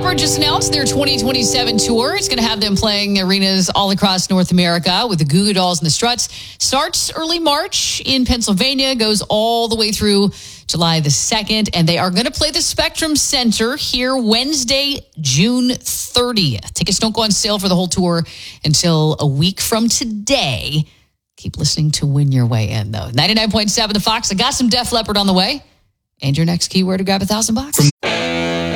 Leppard just announced their 2027 tour. It's going to have them playing arenas all across North America with the Goo Goo Dolls and the Struts. Starts early March in Pennsylvania, goes all the way through July the 2nd, and they are going to play the Spectrum Center here Wednesday, June 30th. Tickets don't go on sale for the whole tour until a week from today. Keep listening to win your way in, though. 99.7 The Fox. I got some Def Leppard on the way. And your next keyword to grab $1,000.